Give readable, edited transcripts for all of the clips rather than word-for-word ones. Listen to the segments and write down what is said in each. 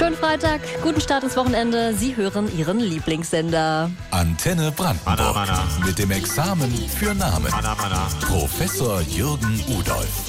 Schönen Freitag, guten Start ins Wochenende. Sie hören Ihren Lieblingssender. Antenne Brandenburg. Mit dem Examen für Namen. Professor Jürgen Udolf.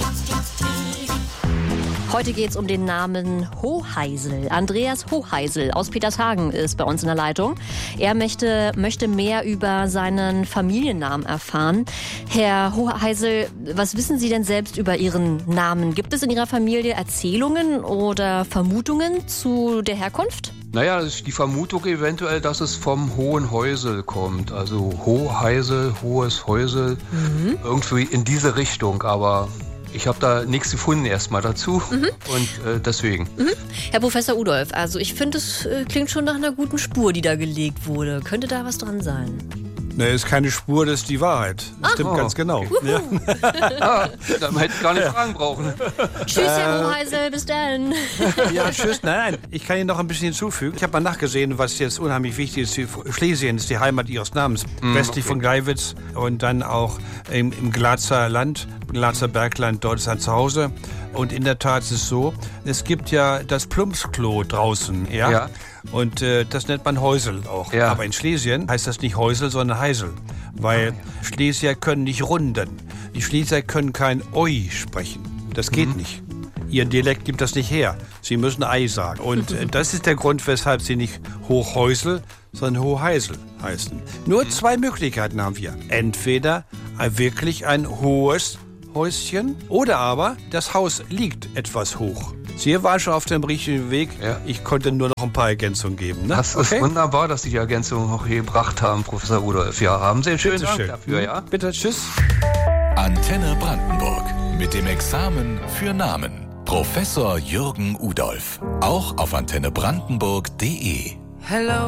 Heute geht es um den Namen Hoheisel. Andreas Hoheisel aus Petershagen ist bei uns in der Leitung. Er möchte mehr über seinen Familiennamen erfahren. Herr Hoheisel, was wissen Sie denn selbst über Ihren Namen? Gibt es in Ihrer Familie Erzählungen oder Vermutungen zu der Herkunft? Naja, das ist die Vermutung eventuell, dass es vom Hohen Häusel kommt. Also Hoheisel, Hohes Häusel, irgendwie in diese Richtung, aber ich habe da nichts gefunden erstmal dazu und deswegen. Herr Professor Udolf, also ich finde, es klingt schon nach einer guten Spur, die da gelegt wurde. Könnte da was dran sein? Ne, ist keine Spur, das ist die Wahrheit. Das stimmt ganz genau. Okay. Ja. Dann hätte ich gar nicht fragen brauchen. Tschüss, Herr Hoheisel, bis dann. Ja, tschüss. Nein, ich kann Ihnen noch ein bisschen hinzufügen. Ich habe mal nachgesehen, was jetzt unheimlich wichtig ist. Schlesien ist die Heimat Ihres Namens. Westlich von Gleiwitz und dann auch im Glatzer Land, Glatzer Bergland, dort ist ein Zuhause. Und in der Tat ist es so, es gibt ja das Plumpsklo draußen, ja? Und das nennt man Häusel auch. Ja. Aber in Schlesien heißt das nicht Häusel, sondern Heisel. Weil Schlesier können nicht runden. Die Schlesier können kein Oi sprechen. Das geht nicht. Ihr Dialekt gibt das nicht her. Sie müssen Ei sagen. Und das ist der Grund, weshalb sie nicht Hochhäusel, sondern Hoheisel heißen. Nur zwei Möglichkeiten haben wir. Entweder wirklich ein hohes Häuschen oder aber das Haus liegt etwas hoch. Sie waren schon auf dem richtigen Weg. Ja. Ich konnte nur noch ein paar Ergänzungen geben. Ne? Das ist wunderbar, dass Sie die Ergänzung noch gebracht haben, Professor Rudolf. Ja, haben Sie einen schönen Dank dafür, ja? Bitte, tschüss. Antenne Brandenburg. Mit dem Examen für Namen. Professor Jürgen Udolf. Auch auf antennebrandenburg.de. Hello.